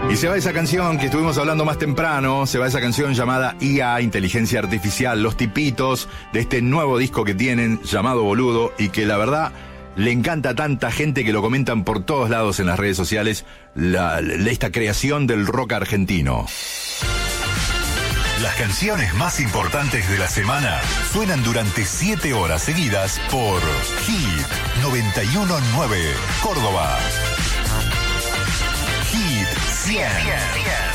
Y se va esa canción que estuvimos hablando más temprano, se va esa canción llamada IA, Inteligencia Artificial, los tipitos de este nuevo disco que tienen llamado Boludo y que la verdad le encanta a tanta gente que lo comentan por todos lados en las redes sociales, esta creación del rock argentino. Las canciones más importantes de la semana suenan durante 7 horas seguidas por Hit 91.9 Córdoba. Hit 100.